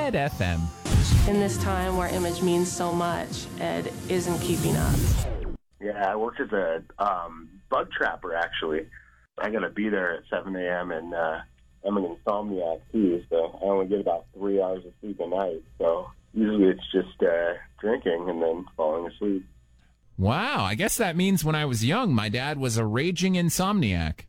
Ed FM. In this time where image means so much, Ed isn't keeping up. Yeah, I worked as a bug trapper, actually. I got to be there at 7 a.m., and I'm an insomniac, too, so I only get about 3 hours of sleep a night. So usually it's just drinking and then falling asleep. Wow, I guess that means when I was young, my dad was a raging insomniac.